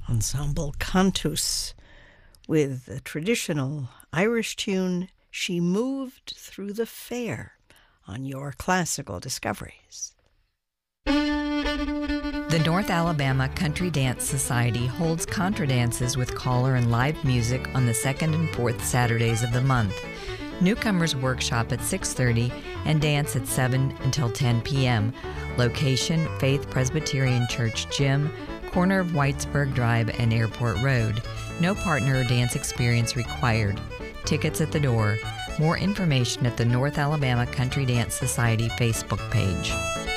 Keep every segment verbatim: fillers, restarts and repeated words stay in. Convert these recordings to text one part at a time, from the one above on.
Ensemble Cantus with the traditional Irish tune, She Moved Through the Fair, on your Classical Discoveries. The North Alabama Country Dance Society holds contra dances with caller and live music on the second and fourth Saturdays of the month. Newcomers workshop at six thirty and dance at seven until ten p.m. Location, Faith Presbyterian Church Gym, corner of Whitesburg Drive and Airport Road. No partner or dance experience required. Tickets at the door. More information at the North Alabama Country Dance Society Facebook page.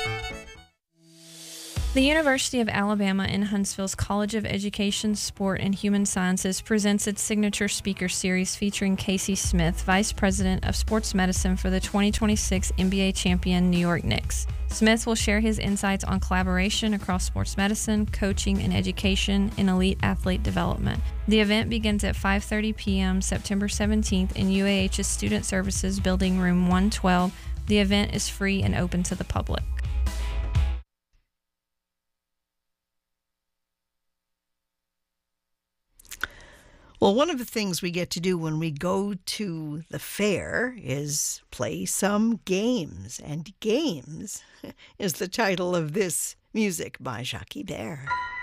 The University of Alabama in Huntsville's College of Education, Sport, and Human Sciences presents its signature speaker series featuring Casey Smith, Vice President of Sports Medicine for the twenty twenty-six N B A champion New York Knicks. Smith will share his insights on collaboration across sports medicine, coaching, and education in elite athlete development. The event begins at five thirty p.m. September seventeenth in U A H's Student Services Building Room one twelve. The event is free and open to the public. Well, one of the things we get to do when we go to the fair is play some games. And Games is the title of this music by Jacques Ibert.